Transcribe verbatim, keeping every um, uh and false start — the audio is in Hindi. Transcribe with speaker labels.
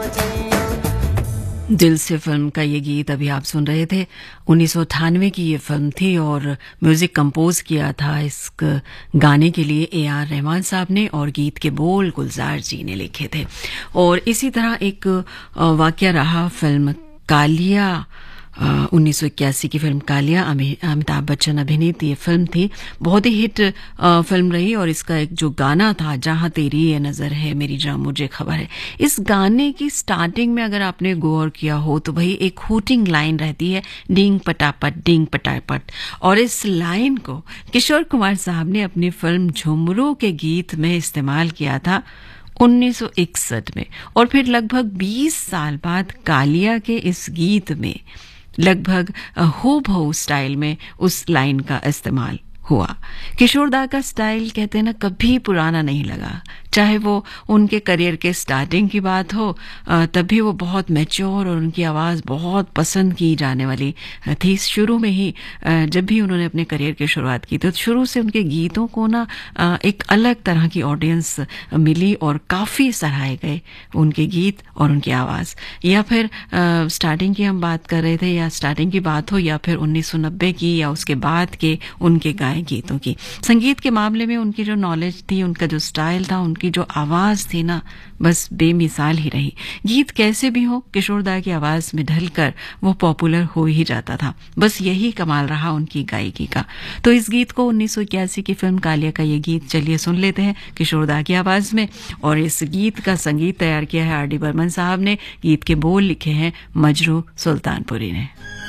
Speaker 1: दिल से फिल्म का ये गीत अभी आप सुन रहे थे। उन्नीस सौ अट्ठानवे की ये फिल्म थी और म्यूजिक कंपोज किया था इस गाने के लिए ए आर रहमान साहब ने और गीत के बोल गुलजार जी ने लिखे थे। और इसी तरह एक वाकया रहा फिल्म कालिया, उन्नीस सौ इक्यासी की फिल्म कालिया, अमिताभ बच्चन अभिनीत ये फिल्म थी। बहुत ही हिट फिल्म रही और इसका एक जो गाना था, जहां तेरी ये नजर है मेरी जान मुझे खबर है, इस गाने की स्टार्टिंग में अगर आपने गौर किया हो तो भाई एक हूटिंग लाइन रहती है, डींग पटापट डींग पटापट। और इस लाइन को किशोर कुमार साहब ने अपनी फिल्म झुमरू के गीत में इस्तेमाल किया था उन्नीस सौ इकसठ में। और फिर लगभग बीस साल बाद कालिया के इस गीत में लगभग हूबहू स्टाइल में उस लाइन का इस्तेमाल हुआ। किशोरदा का स्टाइल कहते हैं ना, कभी पुराना नहीं लगा। चाहे वो उनके करियर के स्टार्टिंग की बात हो, तब भी वो बहुत मैच्योर और उनकी आवाज़ बहुत पसंद की जाने वाली थी। शुरू में ही जब भी उन्होंने अपने करियर की शुरुआत की तो शुरू से उनके गीतों को ना एक अलग तरह की ऑडियंस मिली और काफ़ी सराहे गए उनके गीत और उनकी आवाज़। या फिर स्टार्टिंग की हम बात कर रहे थे, या स्टार्टिंग की बात हो, या फिर उन्नीस सौ नब्बे की, या उसके बाद के उनके गाए गीतों की। संगीत के मामले में उनकी जो नॉलेज थी, उनका जो स्टाइल था, उनकी जो आवाज थी ना, बस बेमिसाल ही रही। गीत कैसे भी हो, किशोरदा की आवाज में ढलकर वो पॉपुलर हो ही जाता था। बस यही कमाल रहा उनकी गायकी का। तो इस गीत को उन्नीस सौ इक्यासी की फिल्म कालिया का ये गीत चलिए सुन लेते हैं किशोरदा की आवाज में। और इस गीत का संगीत तैयार किया है आर डी बर्मन साहब ने, गीत के बोल लिखे हैं मजरू सुल्तानपुरी ने।